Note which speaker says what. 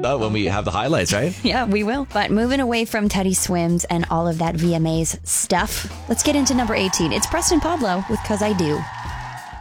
Speaker 1: Oh, when we have the highlights, right?
Speaker 2: Yeah, we will. But moving away from Teddy Swims and all of that VMAs stuff, let's get into number 18. It's Preston Pablo with 'Cause I Do.